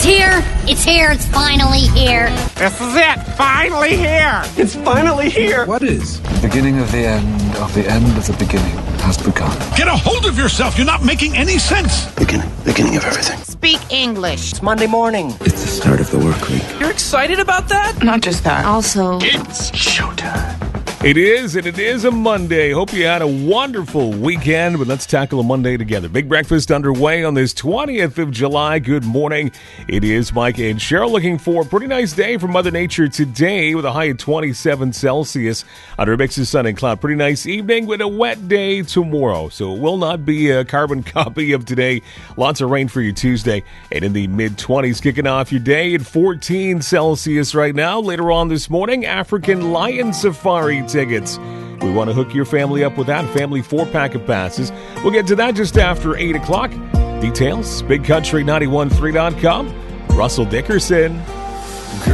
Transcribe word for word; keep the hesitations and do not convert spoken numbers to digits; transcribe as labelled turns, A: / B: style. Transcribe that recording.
A: here. It's here. It's finally here.
B: This is it. Finally here.
C: It's finally here.
D: What is?
E: The beginning of the end of the end of the beginning has begun.
F: Get a hold of yourself. You're not making any sense.
C: Beginning. Beginning of everything.
B: Speak English.
C: It's Monday morning.
E: It's the start of the work week.
G: You're excited about that?
H: Not just that.
A: Also,
C: It's showtime.
I: It is, and it is a Monday. Hope you had a wonderful weekend, but let's tackle a Monday together. Big breakfast underway on this twentieth of July. Good morning. It is Mike and Cheryl looking for a pretty nice day for Mother Nature today with a high of twenty-seven Celsius under a mix of sun and cloud. Pretty nice evening with a wet day tomorrow, so it will not be a carbon copy of today. Lots of rain for you Tuesday, and in the mid-twenties, kicking off your day at fourteen Celsius right now. Later on this morning, African Lion Safari tickets. We want to hook your family up with that. Family four-pack of passes. We'll get to that just after eight o'clock. Details, big country nine one three dot com. Russell Dickerson.